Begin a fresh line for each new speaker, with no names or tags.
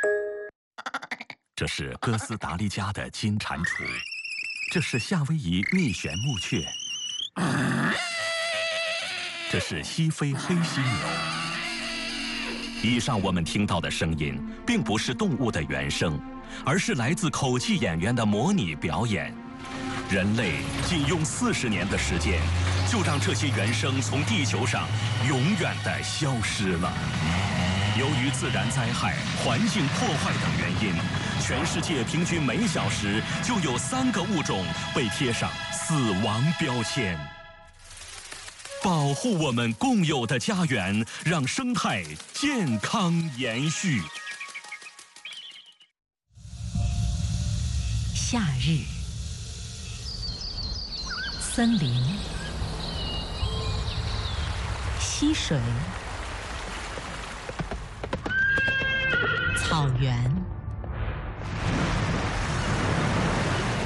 这是哥斯达黎加的金蟾蜍，这是夏威夷蜜旋木雀，这是西非黑犀牛。以上我们听到的声音，并不是动物的原声，而是来自口技演员的模拟表演。人类仅用40年的时间，就让这些原声从地球上永远地消失了。由于自然灾害、环境破坏等原因，全世界平均每小时就有3个物种被贴上死亡标签。保护我们共有的家园，让生态健康延续。
夏日，森林、溪水、草原。